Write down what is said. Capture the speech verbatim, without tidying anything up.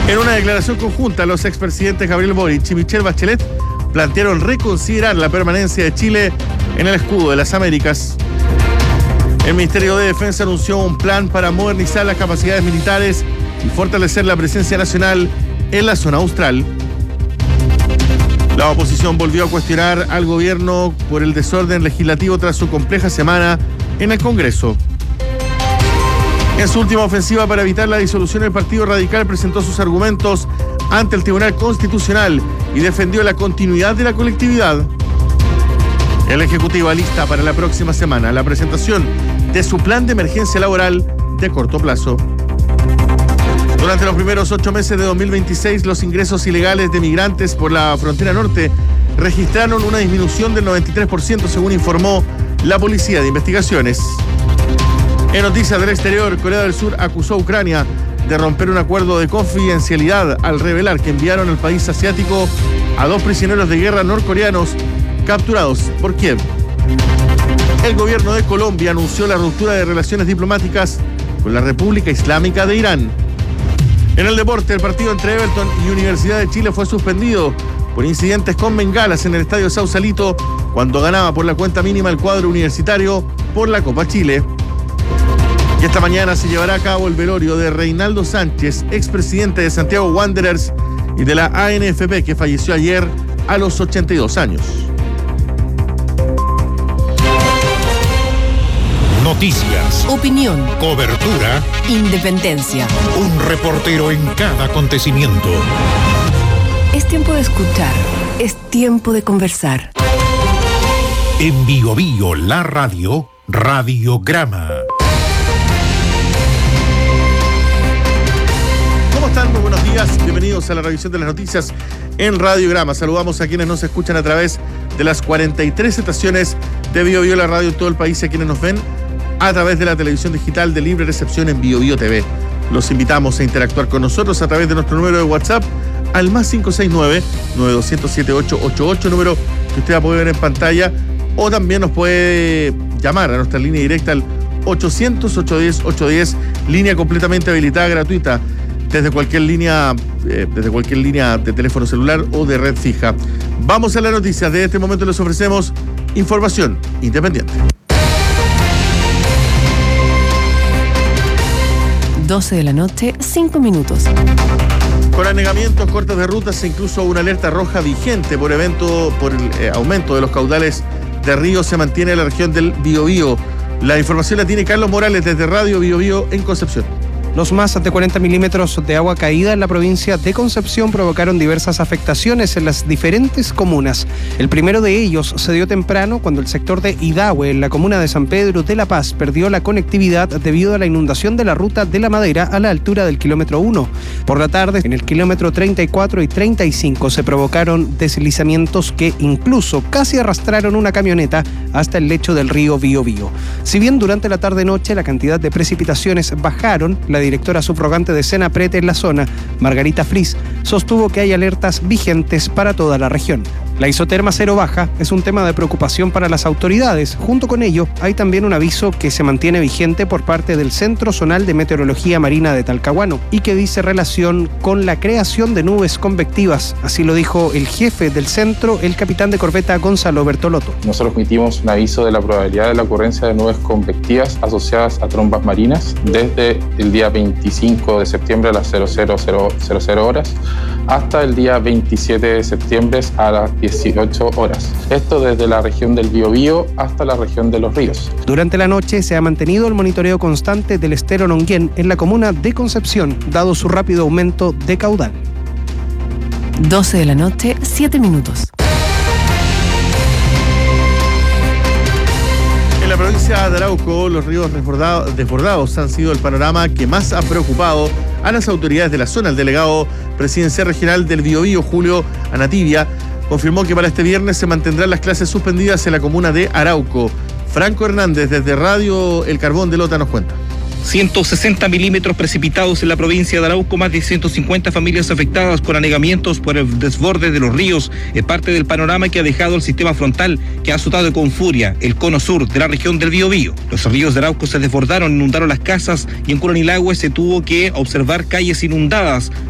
En una declaración conjunta, los expresidentes Gabriel Boric y Michelle Bachelet plantearon reconsiderar la permanencia de Chile en el escudo de las Américas. El Ministerio de Defensa anunció un plan para modernizar las capacidades militares y fortalecer la presencia nacional en la zona austral. La oposición volvió a cuestionar al gobierno por el desorden legislativo tras su compleja semana en el Congreso. En su última ofensiva para evitar la disolución, el Partido Radical presentó sus argumentos ante el Tribunal Constitucional y defendió la continuidad de la colectividad. El Ejecutivo alista para la próxima semana la presentación de su plan de emergencia laboral de corto plazo. Durante los primeros ocho meses de dos mil veintiséis, los ingresos ilegales de migrantes por la frontera norte registraron una disminución del noventa y tres por ciento, según informó la Policía de Investigaciones. En noticias del exterior, Corea del Sur acusó a Ucrania de romper un acuerdo de confidencialidad al revelar que enviaron al país asiático a dos prisioneros de guerra norcoreanos capturados por Kiev. El gobierno de Colombia anunció la ruptura de relaciones diplomáticas con la República Islámica de Irán. En el deporte, el partido entre Everton y Universidad de Chile fue suspendido por incidentes con bengalas en el estadio Sausalito cuando ganaba por la cuenta mínima el cuadro universitario por la Copa Chile. Y esta mañana se llevará a cabo el velorio de Reinaldo Sánchez, expresidente de Santiago Wanderers y de la A N F P, que falleció ayer a los ochenta y dos años. Noticias, opinión, cobertura, independencia. Un reportero en cada acontecimiento. Es tiempo de escuchar, es tiempo de conversar. En Bio Bio, la radio, Radiograma. ¿Cómo están? Muy buenos días. Bienvenidos a la revisión de las noticias en Radiograma. Saludamos a quienes nos escuchan a través de las cuarenta y tres estaciones de Bio Bio, la radio en todo el país, y a quienes nos ven a través de la televisión digital de libre recepción en Bio Bio T V. Los invitamos a interactuar con nosotros a través de nuestro número de WhatsApp al más cinco seis nueve, nueve dos cero siete, ocho ocho ocho, número que usted va a poder ver en pantalla, o también nos puede llamar a nuestra línea directa al ochocientos, ochocientos diez, ochocientos diez, línea completamente habilitada, gratuita, desde cualquier línea, eh, desde cualquier línea de teléfono celular o de red fija. Vamos a las noticias. De este momento les ofrecemos información independiente. doce de la noche, cinco minutos. Con anegamientos, cortes de rutas e incluso una alerta roja vigente por evento, por el eh, aumento de los caudales de ríos, se mantiene en la región del Biobío. La información la tiene Carlos Morales desde Radio Biobío en Concepción. Los más de cuarenta milímetros de agua caída en la provincia de Concepción provocaron diversas afectaciones en las diferentes comunas. El primero de ellos se dio temprano cuando el sector de Idahue, en la comuna de San Pedro de La Paz, perdió la conectividad debido a la inundación de la ruta de la Madera a la altura del kilómetro uno. Por la tarde, en el kilómetro treinta y cuatro y treinta y cinco se provocaron deslizamientos que incluso casi arrastraron una camioneta hasta el lecho del río Biobío. Si bien durante la tarde-noche la cantidad de precipitaciones bajaron, la directora subrogante de Senapred en la zona, Margarita Fris, sostuvo que hay alertas vigentes para toda la región. La isoterma cero baja es un tema de preocupación para las autoridades. Junto con ello, hay también un aviso que se mantiene vigente por parte del Centro Zonal de Meteorología Marina de Talcahuano y que dice relación con la creación de nubes convectivas. Así lo dijo el jefe del centro, el capitán de corbeta Gonzalo Bertolotto. Nosotros emitimos un aviso de la probabilidad de la ocurrencia de nubes convectivas asociadas a trombas marinas desde el día veinticinco de septiembre a las cero cero cero horas hasta el día veintisiete de septiembre a las dieciocho horas. Esto desde la región del Biobío hasta la región de Los Ríos. Durante la noche se ha mantenido el monitoreo constante del estero Nonguén en la comuna de Concepción, dado su rápido aumento de caudal. doce de la noche, siete minutos. En la provincia de Arauco, los ríos desbordados, desbordados han sido el panorama que más ha preocupado a las autoridades de la zona. El delegado presidencial regional del Biobío, Julio Anativia, confirmó que para este viernes se mantendrán las clases suspendidas en la comuna de Arauco. Franco Hernández, desde Radio El Carbón de Lota, nos cuenta. ciento sesenta milímetros precipitados en la provincia de Arauco, más de ciento cincuenta familias afectadas con anegamientos por el desborde de los ríos. Es parte del panorama que ha dejado el sistema frontal, que ha azotado con furia el cono sur de la región del Biobío. Los ríos de Arauco se desbordaron, inundaron las casas y en Curanilahue se tuvo que observar calles inundadas.